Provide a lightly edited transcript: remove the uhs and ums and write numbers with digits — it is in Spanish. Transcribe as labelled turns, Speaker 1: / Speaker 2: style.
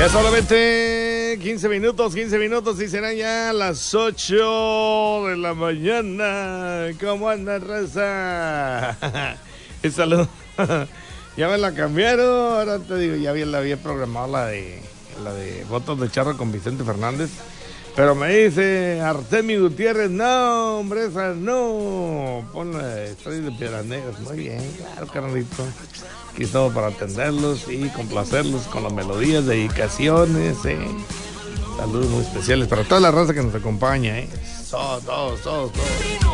Speaker 1: Ya solamente 15 minutos y serán ya las 8 de la mañana. ¿Cómo anda, raza? Y saludo. Ya me la cambiaron. Ahora te digo, ya la había programado la de Votos de Charro con Vicente Fernández. Pero me dice Artemio Gutiérrez, no, hombre, esa no. Ponla, estoy de Piedras Negras. Muy bien, claro, carnalito. Aquí estamos para atenderlos y complacerlos con las melodías, dedicaciones, Saludos muy especiales para toda la raza que nos acompaña, Todos.